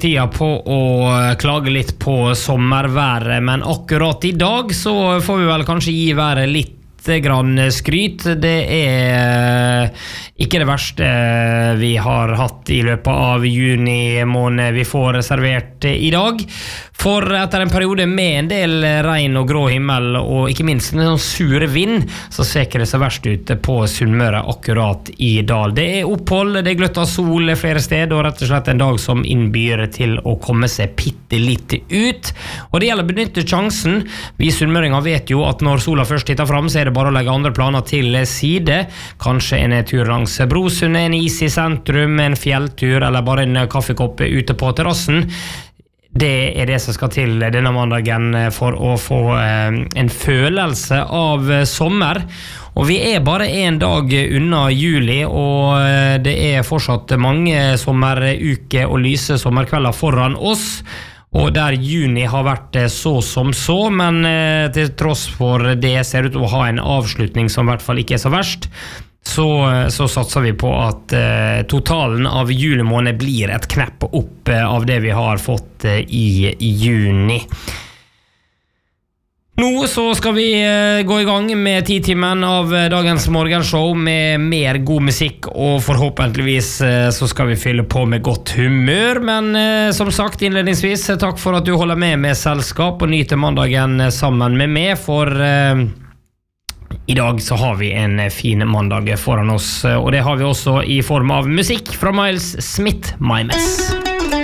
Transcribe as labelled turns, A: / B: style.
A: tida på å klage litt på sommerværet, men akkurat I dag så får vi vel kanskje gi været litt grann skryt. Det ikke det verste vi har hatt I løpet av juni måned vi får servert I dag. For etter en periode med en del regn og grå himmel, og ikke minst en sure vind, så ser ikke det så verst ut på Sunnmøre akkurat I dag. Det opphold, det gløtt av sol flere steder, og rett og slett en dag som innbyr til å komme seg bitte litt ut. Og det gjelder å benytte sjansen. Vi sunnmøringer vet jo at når sola først titter fram, så det bare å legge andre planer til side. Kanskje en tur langs Brosund, en is I sentrum, en fjelltur, eller bare en kaffekopp ute på terrassen. Det det som skal til denne mandagen for å få en følelse av sommer. Og vi bare en dag unna juli, og det fortsatt mange sommeruker og lyse sommerkvelder foran oss. Og der juni har vært så som så, men til tross for det ser ut til å ha en avslutning som I hvert fall ikke så verst, så satser vi på at totalen av julemåned blir et knepp opp av det vi har fått I juni. Nå så skal vi gå I gang med 10-timen av dagens morgenshow med mer god musikk, og forhåpentligvis så skal vi fylle på med godt humør, men som sagt innledningsvis, takk for at du holder med selskap og nyter mandagen sammen med meg, for I dag så har vi en fin mandag foran oss, og det har vi også I form av musikk fra Miles Smith, My Mess.